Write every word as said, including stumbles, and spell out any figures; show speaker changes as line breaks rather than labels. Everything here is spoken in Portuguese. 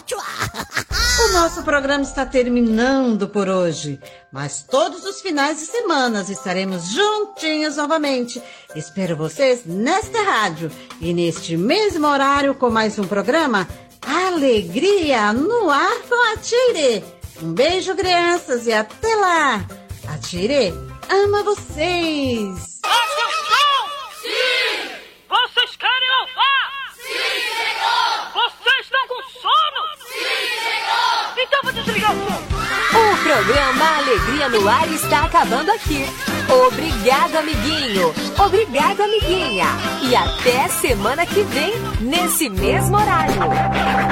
O nosso programa está terminando por hoje, mas todos os finais de semana estaremos juntinhos novamente. Espero vocês nesta rádio e neste mesmo horário com mais um programa Alegria no Ar com a Tire. Um beijo, crianças, e até lá. A Tire ama vocês.
Atenção! Sim! Vocês querem louvar?
Sim, senhor!
Vocês estão com sono?
Sim, senhor!
Então vou desligar o som.
O programa Alegria no Ar está acabando aqui. Obrigado, amiguinho. Obrigado, amiguinha. E até semana que vem, nesse mesmo horário.